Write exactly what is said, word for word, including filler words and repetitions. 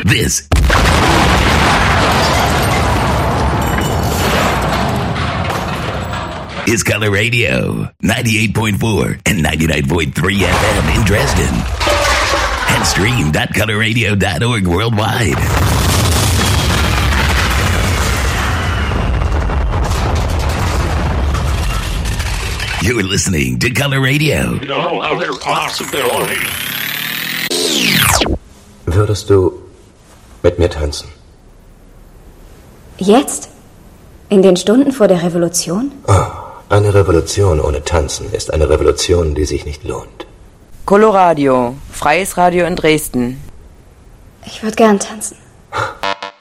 This is Color Radio, ninety-eight point four and ninety-nine point three F M in Dresden. And stream dot color radio dot org worldwide. You're listening to Color Radio. No other possibility. Würdest du mit mir tanzen? Jetzt? In den Stunden vor der Revolution? Oh, eine Revolution ohne Tanzen ist eine Revolution, die sich nicht lohnt. Coloradio, freies Radio in Dresden. Ich würde gern tanzen.